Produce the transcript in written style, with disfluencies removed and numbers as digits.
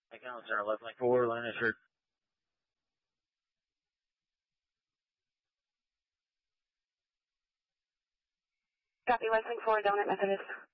Account center, left lane 4, line assured. Copy, left lane 4, Donut Methodist.